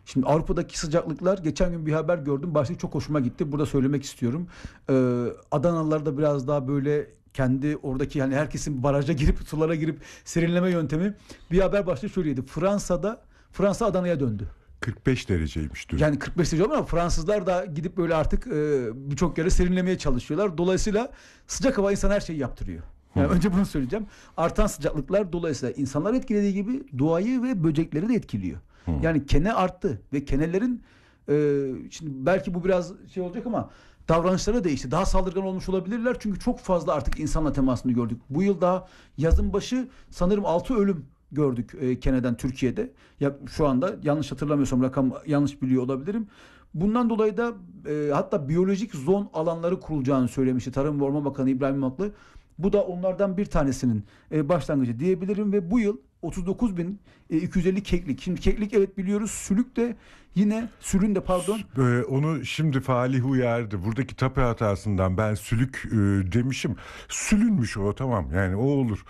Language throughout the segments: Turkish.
Şimdi Avrupa'daki sıcaklıklar, geçen gün bir haber gördüm. Başlık çok hoşuma gitti. Burada söylemek istiyorum. Adanalılar da biraz daha böyle kendi oradaki, yani herkesin baraja girip sulara girip serinleme yöntemi. Bir haber başlığı şöyleydi. Fransa Adana'ya döndü. 45 dereceymiş dün. Yani 45 derece ama Fransızlar da gidip böyle artık birçok yere serinlemeye çalışıyorlar. Dolayısıyla sıcak hava insana her şeyi yaptırıyor. Yani önce bunu söyleyeceğim. Artan sıcaklıklar dolayısıyla insanları etkilediği gibi doğayı ve böcekleri de etkiliyor. Yani kene arttı ve kenelerin şimdi belki bu biraz şey olacak ama davranışları değişti. Daha saldırgan olmuş olabilirler. Çünkü çok fazla artık insanla temasını gördük. Bu yıl daha yazın başı sanırım 6 ölüm gördük keneden Türkiye'de. Ya şu anda yanlış hatırlamıyorsam, rakam yanlış biliyor olabilirim. Bundan dolayı da hatta biyolojik zon alanları kurulacağını söylemişti Tarım ve Orman Bakanı İbrahim İmamoğlu. Bu da onlardan bir tanesinin başlangıcı diyebilirim ve bu yıl 39.250 keklik. Şimdi keklik evet biliyoruz. Sülük de yine sülün de pardon. Onu şimdi Falih uyardı. Buradaki tape hatasından ben sülük demişim. Sülünmüş o, tamam, yani o olur.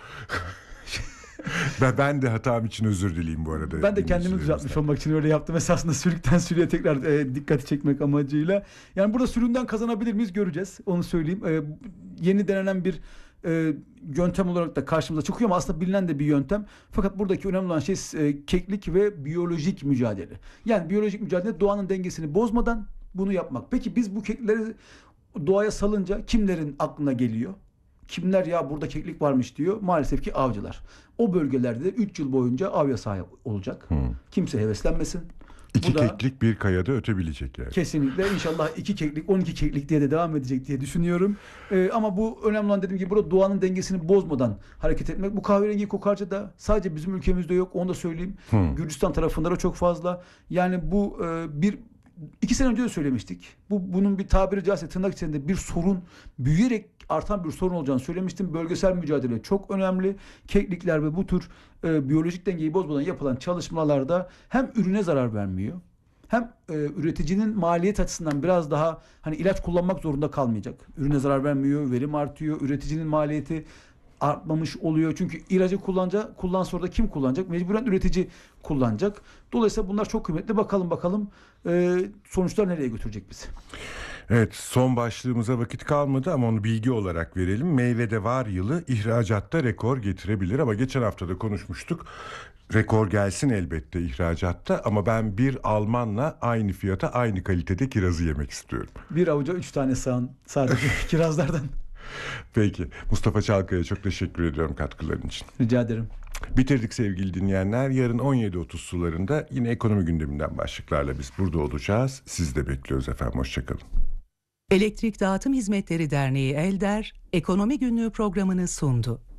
Ben de hatam için özür dileyim bu arada. Ben de kendimi düzeltmiş olmak için öyle yaptım. Esasında sülükten sülüye tekrar dikkati çekmek amacıyla. Yani burada sülünden kazanabilir miyiz göreceğiz. Onu söyleyeyim. Yeni denenen bir yöntem olarak da karşımıza çıkıyor ama aslında bilinen de bir yöntem. Fakat buradaki önemli olan şey keklik ve biyolojik mücadele. Yani biyolojik mücadele, doğanın dengesini bozmadan bunu yapmak. Peki biz bu keklikleri doğaya salınca kimlerin aklına geliyor? Kimler ya burada keklik varmış diyor? Maalesef ki avcılar. O bölgelerde de 3 yıl boyunca av yasağı olacak. Kimse heveslenmesin. İki keklik bir kayada ötebilecek yani. Kesinlikle. İnşallah 2 keklik 12 keklik diye de devam edecek diye düşünüyorum. Ama bu önemli olan, dediğim gibi, burada doğanın dengesini bozmadan hareket etmek. Bu kahverengi kokarca da sadece bizim ülkemizde yok. Onu da söyleyeyim. Gürcistan tarafında da çok fazla. Yani bu 2 sene önce de söylemiştik. Bunun bir tabiri caizse tırnak içinde bir sorun, büyüyerek artan bir sorun olacağını söylemiştim. Bölgesel mücadele çok önemli. Keklikler ve bu tür biyolojik dengeyi bozmadan yapılan çalışmalarda hem ürüne zarar vermiyor, hem üreticinin maliyet açısından biraz daha hani ilaç kullanmak zorunda kalmayacak. Ürüne zarar vermiyor, verim artıyor, üreticinin maliyeti artmamış oluyor. Çünkü ilacı sonra da kim kullanacak? Mecburen üretici kullanacak. Dolayısıyla bunlar çok kıymetli. Bakalım sonuçlar nereye götürecek bizi? Evet, son başlığımıza vakit kalmadı ama onu bilgi olarak verelim. Meyvede var yılı ihracatta rekor getirebilir ama geçen hafta da konuşmuştuk. Rekor gelsin elbette ihracatta ama ben bir Almanla aynı fiyata aynı kalitede kirazı yemek istiyorum. Bir avuca 3 tane sağın sadece kirazlardan. Peki, Mustafa Çalkaya çok teşekkür ediyorum katkıların için. Rica ederim. Bitirdik sevgili dinleyenler. Yarın 17.30 sularında yine ekonomi gündeminden başlıklarla biz burada olacağız. Sizi de bekliyoruz efendim. Hoşçakalın. Elektrik Dağıtım Hizmetleri Derneği ELDER, Ekonomi Günlüğü programını sundu.